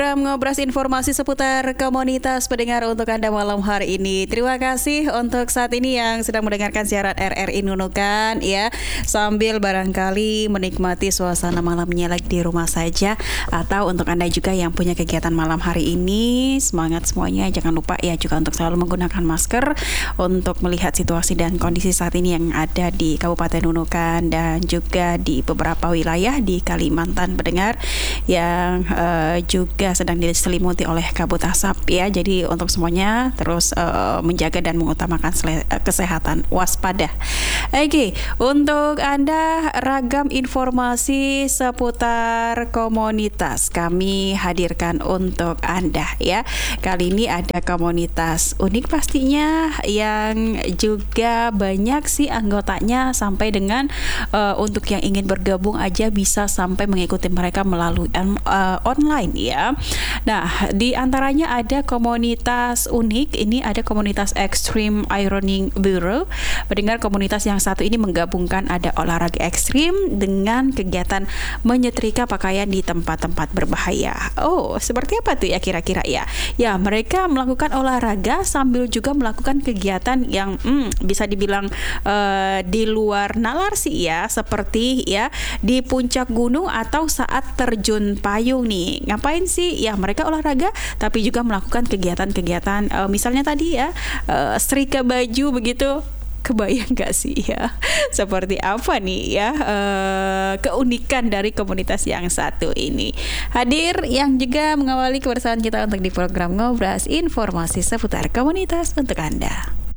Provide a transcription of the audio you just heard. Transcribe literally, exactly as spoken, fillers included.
Program Ngobras informasi seputar komunitas pendengar untuk Anda malam hari ini. Terima kasih untuk saat ini yang sedang mendengarkan siaran R R I Nunukan ya, sambil barangkali menikmati suasana malamnya lagi di rumah saja, atau untuk Anda juga yang punya kegiatan malam hari ini, semangat semuanya. Jangan lupa ya juga untuk selalu menggunakan masker untuk melihat situasi dan kondisi saat ini yang ada di Kabupaten Nunukan dan juga di beberapa wilayah di Kalimantan pendengar yang uh, juga sedang diselimuti oleh kabut asap ya. Jadi untuk semuanya terus uh, menjaga dan mengutamakan sele- kesehatan, waspada. Oke, untuk Anda ragam informasi seputar komunitas kami hadirkan untuk Anda ya. Kali ini ada komunitas unik pastinya yang juga banyak sih anggotanya, sampai dengan uh, untuk yang ingin bergabung aja bisa sampai mengikuti mereka melalui uh, online ya. Nah, di antaranya ada komunitas unik. Ini ada komunitas Extreme Ironing Bureau. Mendengar komunitas yang satu ini menggabungkan ada olahraga ekstrim dengan kegiatan menyetrika pakaian di tempat-tempat berbahaya. Oh, seperti apa tuh ya kira-kira ya? Ya, mereka melakukan olahraga sambil juga melakukan kegiatan yang hmm, bisa dibilang uh, di luar nalar sih ya, seperti ya di puncak gunung atau saat terjun payung nih. Ngapain sih? Ya, mereka olahraga tapi juga melakukan kegiatan-kegiatan uh, misalnya tadi ya uh, setrika baju begitu. Kebayang gak sih ya seperti apa nih ya uh, keunikan dari komunitas yang satu ini. Hadir yang juga mengawali kebersamaan kita untuk di program Ngobras informasi seputar komunitas untuk Anda.